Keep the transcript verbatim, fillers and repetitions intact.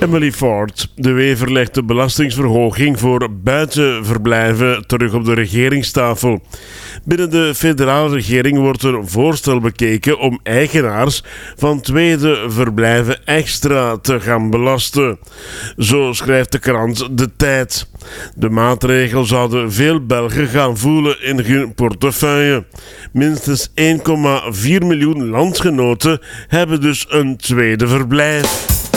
Emily Ford. De Wever legt de belastingsverhoging voor buitenverblijven terug op de regeringstafel. Binnen de federale regering wordt een voorstel bekeken om eigenaars van tweede verblijven extra te gaan belasten. Zo schrijft de krant De Tijd. De maatregel zouden veel Belgen gaan voelen in hun portefeuille. Minstens één komma vier miljoen landgenoten hebben dus een tweede verblijf.